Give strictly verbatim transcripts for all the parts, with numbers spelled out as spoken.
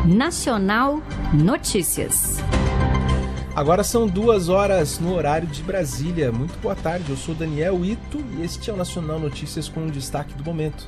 Nacional Notícias. Agora são duas horas no horário de Brasília. Muito boa tarde, eu sou Daniel Ito e este é o Nacional Notícias com o destaque do momento.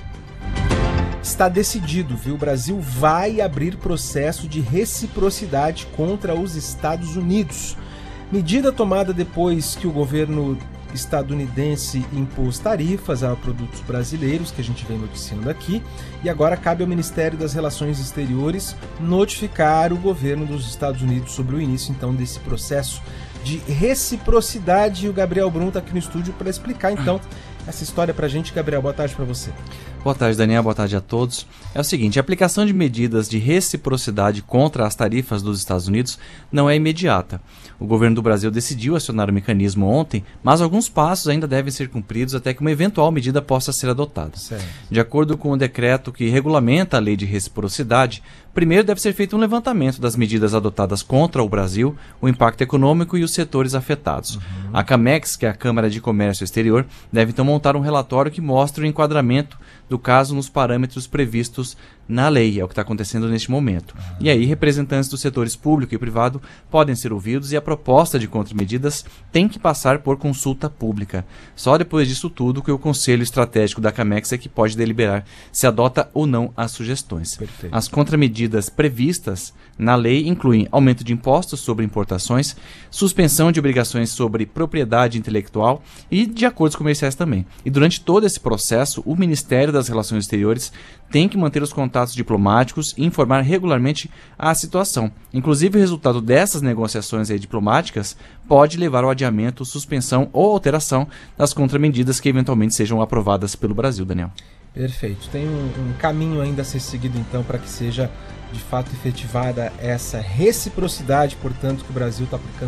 Está decidido, viu? O Brasil vai abrir processo de reciprocidade contra os Estados Unidos. Medida tomada depois que o governo estadunidense impôs tarifas a produtos brasileiros, que a gente vem noticiando aqui, e agora cabe ao Ministério das Relações Exteriores notificar o governo dos Estados Unidos sobre o início, então, desse processo de reciprocidade. E o Gabriel Brum está aqui no estúdio para explicar, então, essa história para a gente. Gabriel, boa tarde para você. Boa tarde, Daniel. Boa tarde a todos. É o seguinte, a aplicação de medidas de reciprocidade contra as tarifas dos Estados Unidos não é imediata. O governo do Brasil decidiu acionar o mecanismo ontem, mas alguns passos ainda devem ser cumpridos até que uma eventual medida possa ser adotada. Certo. De acordo com o decreto que regulamenta a lei de reciprocidade, primeiro deve ser feito um levantamento das medidas adotadas contra o Brasil, o impacto econômico e os setores afetados. Uhum. A CAMEX, que é a Câmara de Comércio Exterior, deve então montar um relatório que mostre o enquadramento do caso nos parâmetros previstos na lei, é o que está acontecendo neste momento. Uhum. E aí, representantes dos setores público e privado podem ser ouvidos e a proposta de contramedidas tem que passar por consulta pública. Só depois disso tudo que o Conselho Estratégico da CAMEX é que pode deliberar se adota ou não as sugestões. Perfeito. As contramedidas previstas na lei incluem aumento de impostos sobre importações, suspensão de obrigações sobre propriedade intelectual e de acordos comerciais também. E durante todo esse processo, o Ministério das Relações Exteriores tem que manter os contatos diplomáticos e informar regularmente a situação. Inclusive, o resultado dessas negociações aí diplomáticas pode levar ao adiamento, suspensão ou alteração das contramedidas que eventualmente sejam aprovadas pelo Brasil, Daniel. Perfeito. Tem um, um caminho ainda a ser seguido, então, para que seja de fato efetivada essa reciprocidade, portanto, que o Brasil está aplicando